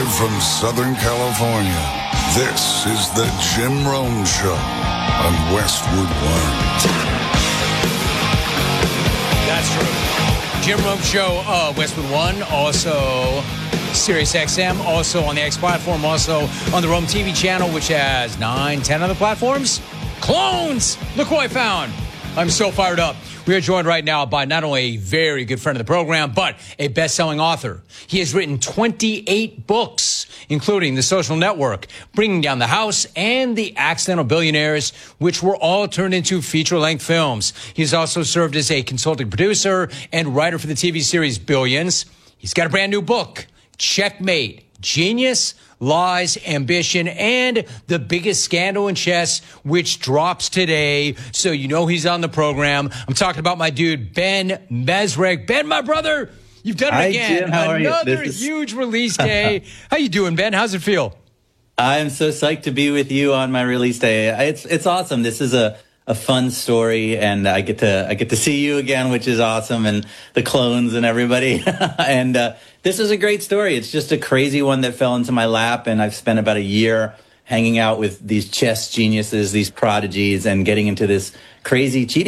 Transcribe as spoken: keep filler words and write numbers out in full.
Live from Southern California, this is the Jim Rome Show on Westwood One. That's true. Jim Rome Show, uh, Westwood One, also Sirius X M, also on the X platform, also on the Rome T V channel, which has nine, ten other platforms. Clones! Look who I found. I'm so fired up. We are joined right now by not only a very good friend of the program, but a best-selling author. He has written twenty-eight books, including The Social Network, Bringing Down the House, and The Accidental Billionaires, which were all turned into feature-length films. He's also served as a consulting producer and writer for the T V series Billions. He's got a brand new book, Checkmate, Genius, Lies, Ambition, and the biggest scandal in chess, which drops today. So you know he's on the program. I'm talking about my dude, Ben Mezrich. Ben, my brother, you've done it Hi, again. Jim. How Another are you? This is... huge release day. How you doing, Ben? How's it feel? I'm so psyched to be with you on my release day. It's it's awesome. This is a a fun story, and I get to I get to see you again, which is awesome, and the clones and everybody. and uh, this is a great story. It's just a crazy one that fell into my lap, and I've spent about a year hanging out with these chess geniuses, these prodigies, and getting into this crazy cheating